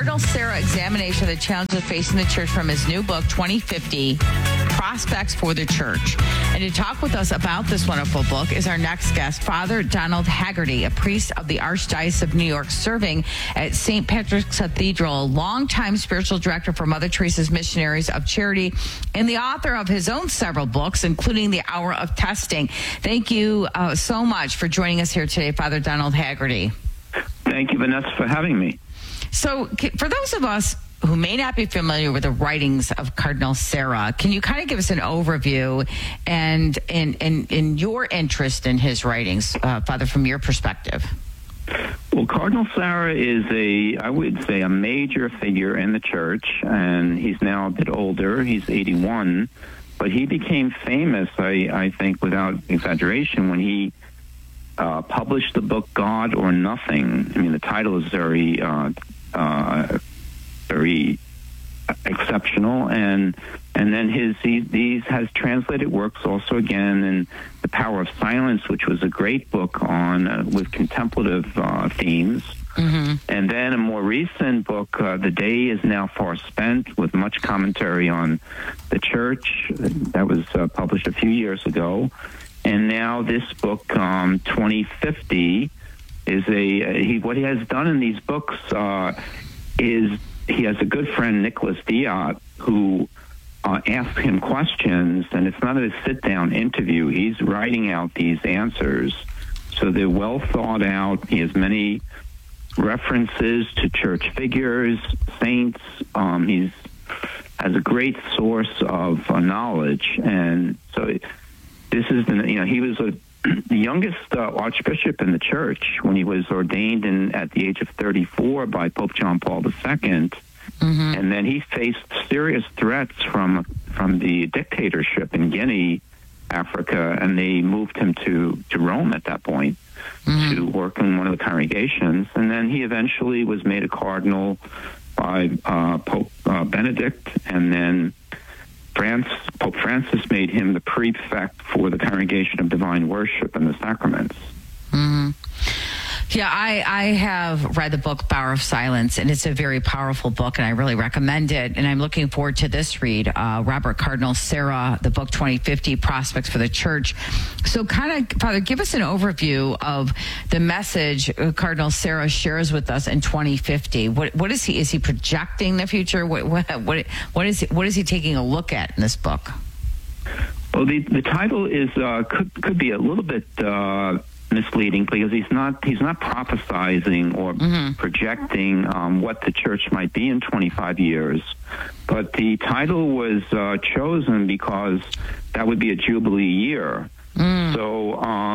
Cardinal Sarah examination of the challenges facing the church from his new book, 2050, Prospects for the Church. And to talk with us about this wonderful book is our next guest, Father Donald Haggerty, a priest of the Archdiocese of New York, serving at St. Patrick's Cathedral, a longtime spiritual director for Mother Teresa's Missionaries of Charity, and the author of his own several books, including The Hour of Testing. Thank you so much for joining us here today, Father Donald Haggerty. Thank you, Vanessa, for having me. So for those of us who may not be familiar with the writings of Cardinal Sarah, can you kind of give us an overview and in your interest in his writings, Father, from your perspective? Well, Cardinal Sarah is I would say, a major figure in the church, and he's now a bit older. He's 81, but he became famous, I think, without exaggeration, when he published the book God or Nothing. I mean, the title is very exceptional, and then these has translated works also again in The Power of Silence, which was a great book on with contemplative themes. Mm-hmm. And then a more recent book, The Day Is Now Far Spent, with much commentary on the church, that was published a few years ago. And now this book, 2050, is what he has done in these books is he has a good friend, Nicholas Diat, who asks him questions, and it's not a sit-down interview. He's writing out these answers, so they're well thought out. He has many references to church figures, saints. He has a great source of knowledge, and so this is he was the youngest archbishop in the church when he was ordained at the age of 34 by Pope John Paul II. Mm-hmm. And then he faced serious threats from the dictatorship in Guinea, Africa, and they moved him to Rome at that point to work in one of the congregations. And then he eventually was made a cardinal by Pope Benedict, and then Pope Francis made him the prefect for the Congregation of Divine Worship and the Sacraments. Mm-hmm. Yeah, I have read the book Power of Silence, and it's a very powerful book, and I really recommend it. And I'm looking forward to this read, Robert Cardinal Sarah, the book 2050, Prospects for the Church. So kind of, Father, give us an overview of the message Cardinal Sarah shares with us in 2050. What is he projecting the future? What is he taking a look at in this book? Well, the title is could be a little bit misleading, because he's not prophesizing or projecting what the church might be in 25 years. But the title was chosen because that would be a Jubilee year. So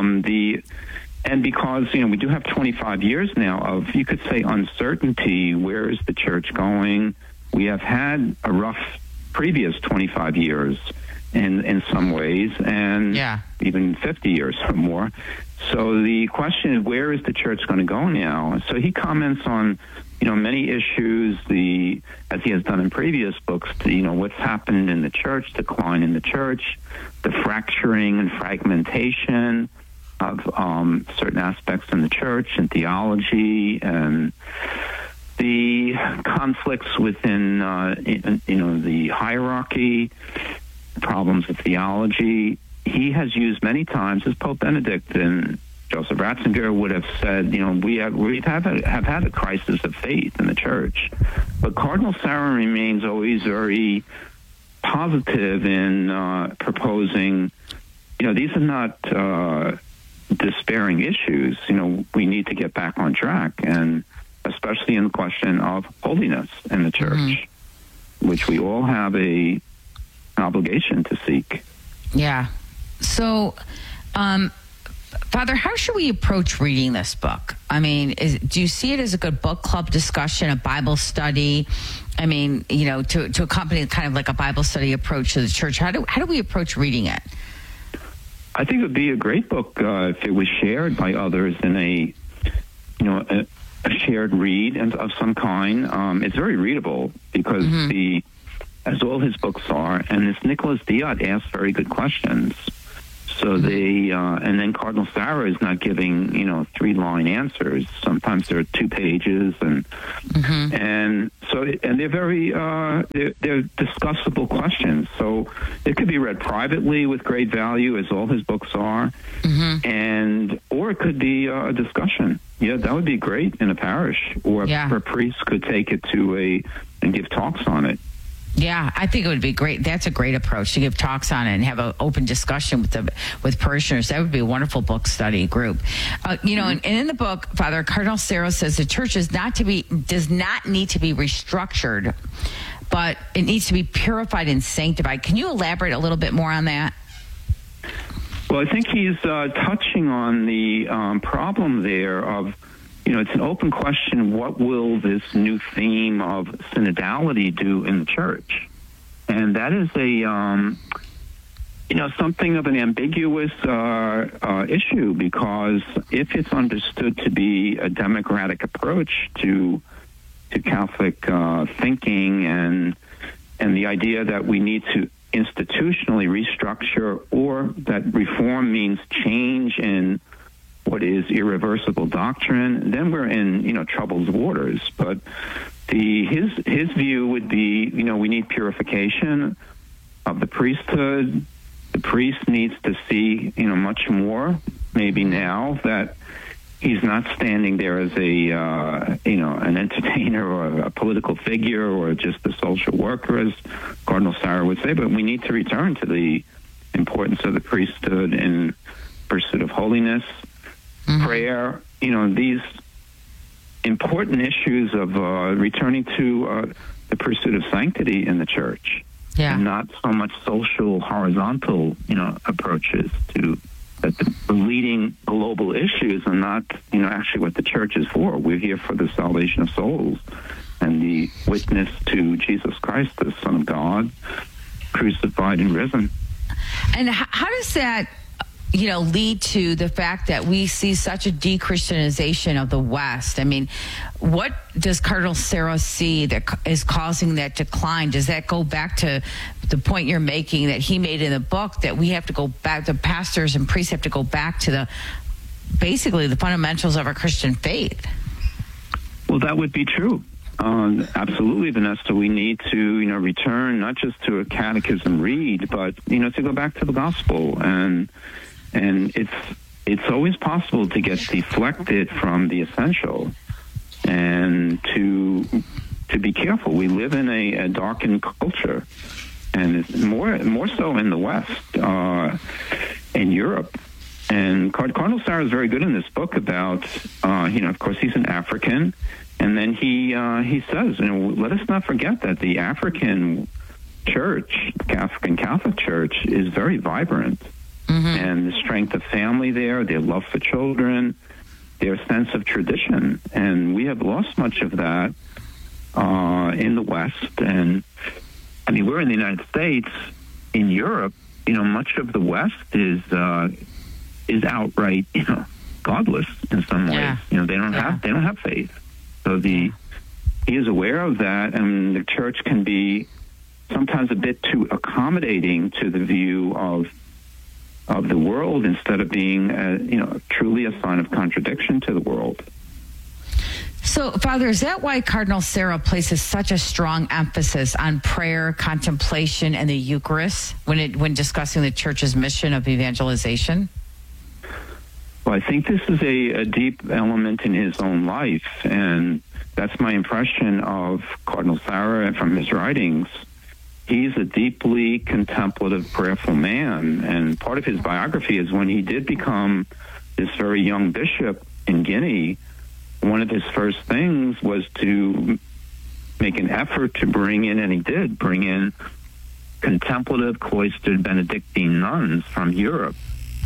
and because we do have 25 years now of, you could say, uncertainty. Where is the church going? We have had a rough previous 25 years in some ways, and even 50 years or more. So the question is, where is the church going to go now? So he comments on, many issues, as he has done in previous books, what's happened in the church, decline in the church, the fracturing and fragmentation of certain aspects in the church and theology, and the conflicts within, the hierarchy, problems of theology. He has used many times, as Pope Benedict and Joseph Ratzinger would have said, we have had a crisis of faith in the church. But Cardinal Sarah remains always very positive in proposing, these are not despairing issues. We need to get back on track, and especially in the question of holiness in the church, which we all have an obligation to seek. Yeah. So, Father, how should we approach reading this book? I mean, do you see it as a good book club discussion, a Bible study? I mean, to accompany kind of like a Bible study approach to the church. How do we approach reading it? I think it would be a great book if it was shared by others in a shared read of some kind. It's very readable because as all his books are, and this Nicholas Diat asks very good questions. So and then Cardinal Sarah is not giving, 3-line answers. Sometimes there are 2 pages, and and they're very they're discussable questions. So it could be read privately with great value, as all his books are, or it could be a discussion. Yeah, that would be great in a parish, or a priest could take it and give talks on it. Yeah, I think it would be great. That's a great approach, to give talks on it and have an open discussion with parishioners. That would be a wonderful book study group. And in the book, Father, Cardinal Sarah says the church does not need to be restructured, but it needs to be purified and sanctified. Can you elaborate a little bit more on that? Well, I think he's touching on the problem there of, it's an open question. What will this new theme of synodality do in the church? And that is something of an ambiguous issue, because if it's understood to be a democratic approach to Catholic thinking and the idea that we need to institutionally restructure, or that reform means change in what is irreversible doctrine, then we're in troubled waters. But his view would be, we need purification of the priesthood. The priest needs to see much more, maybe now, that he's not standing there as an entertainer or a political figure or just a social worker, as Cardinal Sarah would say, but we need to return to the importance of the priesthood in pursuit of holiness, prayer, these important issues of returning to the pursuit of sanctity in the church, and not so much social horizontal, approaches to that the leading global issues are not, actually what the church is for. We're here for the salvation of souls and the witness to Jesus Christ, the Son of God, crucified and risen. And how does that lead to the fact that we see such a de-Christianization of the West? I mean, what does Cardinal Sarah see that is causing that decline? Does that go back to the point you're making that he made in the book, that we have to go back, the pastors and priests have to go back to basically the fundamentals of our Christian faith? Well, that would be true. Absolutely, Vanessa. We need to, return not just to a catechism read, but, to go back to the gospel. And it's always possible to get deflected from the essential, and to be careful. We live in a darkened culture, and it's more so in the West, in Europe. And Cardinal Sarah is very good in this book about, of course, he's an African, and then he says, let us not forget that the African church, the African Catholic Church, is very vibrant. And the strength of family there, their love for children, their sense of tradition. And we have lost much of that in the West. And, we're in the United States. In Europe, much of the West is outright, godless in some ways. They don't have faith. So he is aware of that, and the church can be sometimes a bit too accommodating to the view of the world, instead of being, truly a sign of contradiction to the world. So, Father, is that why Cardinal Sarah places such a strong emphasis on prayer, contemplation, and the Eucharist when discussing the Church's mission of evangelization? Well, I think this is a deep element in his own life, and that's my impression of Cardinal Sarah from his writings. He's a deeply contemplative, prayerful man, and part of his biography is when he did become this very young bishop in Guinea, one of his first things was to make an effort to bring in, and he did bring in, contemplative, cloistered Benedictine nuns from Europe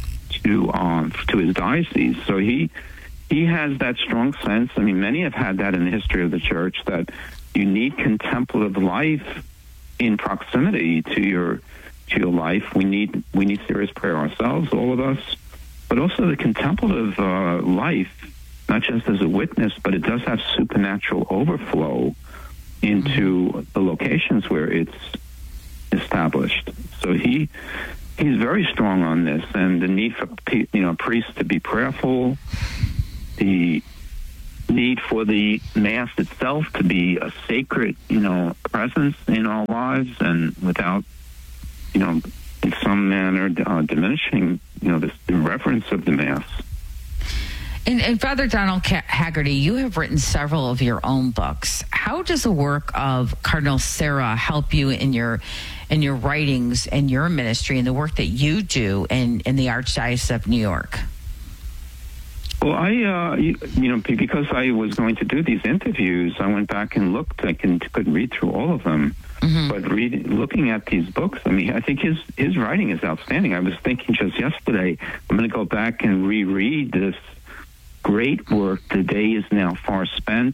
to his diocese. So he has that strong sense. Many have had that in the history of the church, that you need contemplative life in proximity to your life. We need serious prayer ourselves, all of us, but also the contemplative life, not just as a witness, but it does have supernatural overflow into the locations where it's established. So he's very strong on this, and the need for priests to be prayerful, the need for the Mass itself to be a sacred, presence in our lives, and without, in some manner diminishing, the reverence of the Mass. And Father Donald Haggerty, you have written several of your own books. How does the work of Cardinal Sarah help you in your writings and your ministry and the work that you do in the Archdiocese of New York? Well, because I was going to do these interviews, I went back and looked. I couldn't read through all of them. Mm-hmm. But looking at these books, I think his writing is outstanding. I was thinking just yesterday, I'm going to go back and reread this great work, The Day Is Now Far Spent.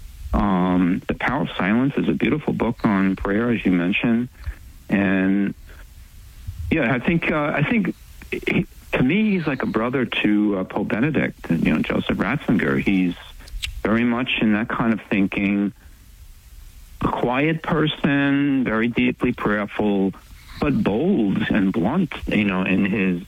The Power of Silence is a beautiful book on prayer, as you mentioned. And, I think to me, he's like a brother to Pope Benedict, Joseph Ratzinger. He's very much in that kind of thinking, a quiet person, very deeply prayerful, but bold and blunt, in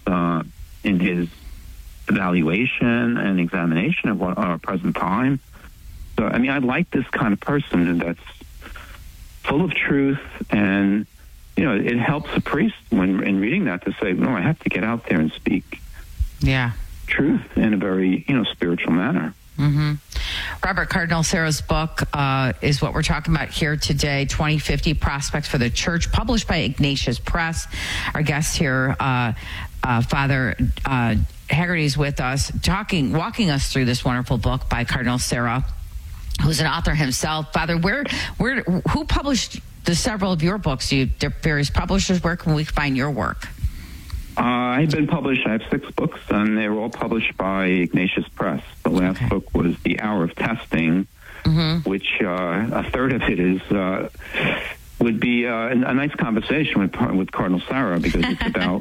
his evaluation and examination of our present time. So, I like this kind of person that's full of truth, and, it helps a priest in reading that to say, no, I have to get out there and speak truth in a very, spiritual manner. Mm-hmm. Robert, Cardinal Sarah's book is what we're talking about here today, 2050 Prospects for the Church, published by Ignatius Press. Our guest here, Father Haggerty, is with us, walking us through this wonderful book by Cardinal Sarah, who's an author himself. Father, who published the several of your books? Various publishers. Where can we find your work? I've been published. I have 6 books, and they were all published by Ignatius Press. The last book was The Hour of Testing, which a third of it would be a nice conversation with Cardinal Sarah, because it's about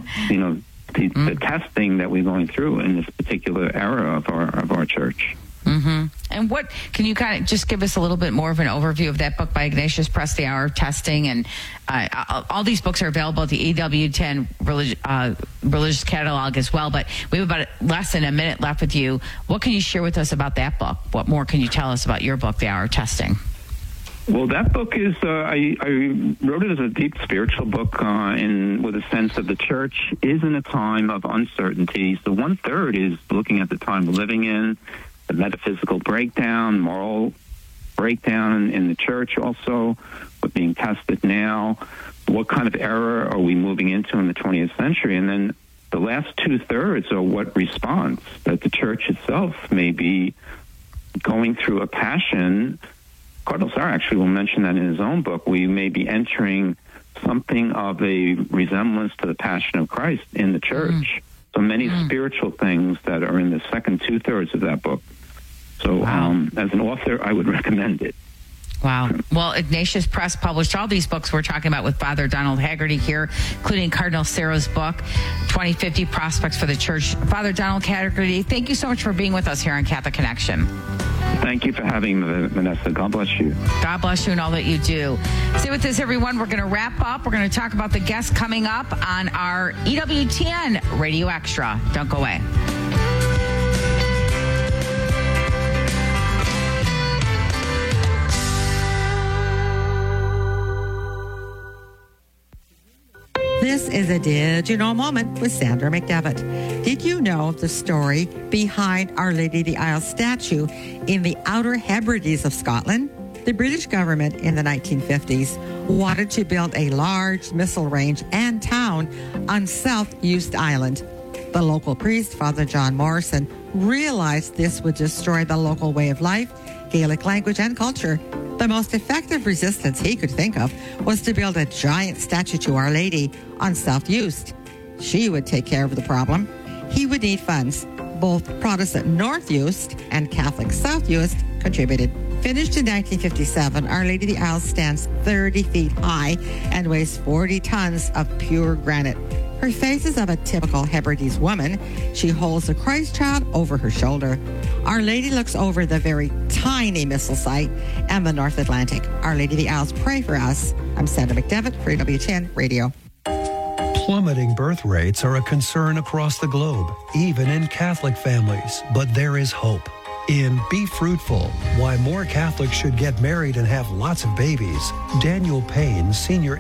the testing that we're going through in this particular era of our church. Mm-hmm. And what can you kind of just give us a little bit more of an overview of that book by Ignatius Press, The Hour of Testing? And all these books are available at the EWTN religious catalog as well. But we have about less than a minute left with you. What can you share with us about that book? What more can you tell us about your book, The Hour of Testing? Well, that book is, I wrote it as a deep spiritual book with a sense of the church is in a time of uncertainty. So 1/3 is looking at the time we're living in, the metaphysical breakdown, moral breakdown in the church also, what's being tested now, what kind of era are we moving into in the 20th century, and then the last 2/3 are what response, that the church itself may be going through a passion. Cardinal Sarah actually will mention that in his own book. We may be entering something of a resemblance to the Passion of Christ in the church. So many spiritual things that are in the second 2/3 of that book. So as an author, I would recommend it. Wow. Well, Ignatius Press published all these books we're talking about with Father Donald Haggerty here, including Cardinal Sarah's book, 2050 Prospects for the Church. Father Donald Haggerty, thank you so much for being with us here on Catholic Connection. Thank you for having me, Vanessa. God bless you. God bless you and all that you do. Stay with us, everyone. We're going to wrap up. We're going to talk about the guests coming up on our EWTN Radio Extra. Don't go away. This is a Digital Moment with Sandra McDevitt. Did you know the story behind Our Lady of the Isles statue in the Outer Hebrides of Scotland? The British government in the 1950s wanted to build a large missile range and town on South Uist Island. The local priest, Father John Morrison, realized this would destroy the local way of life, Gaelic language, and culture. The most effective resistance he could think of was to build a giant statue to Our Lady on South Uist. She would take care of the problem. He would need funds. Both Protestant North Uist and Catholic South Uist contributed. Finished in 1957, Our Lady of the Isles stands 30 feet high and weighs 40 tons of pure granite. Her face is of a typical Hebrides woman. She holds a Christ child over her shoulder. Our Lady looks over the very tiny missile site and the North Atlantic. Our Lady of the Isles, pray for us. I'm Sandra McDevitt for EWTN Radio. Plummeting birth rates are a concern across the globe, even in Catholic families. But there is hope. In Be Fruitful, Why More Catholics Should Get Married and Have Lots of Babies, Daniel Payne, Senior